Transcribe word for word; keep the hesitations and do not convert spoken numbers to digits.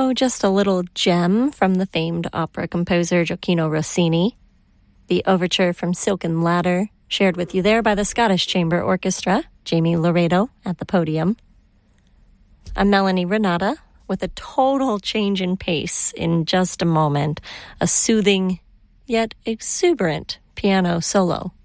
also just a little gem from the famed opera composer Gioacchino Rossini, the overture from Silken Ladder, shared with you there by the Scottish Chamber Orchestra, Jamie Laredo at the podium, a Melanie Renata with a total change in pace in just a moment, a soothing yet exuberant piano solo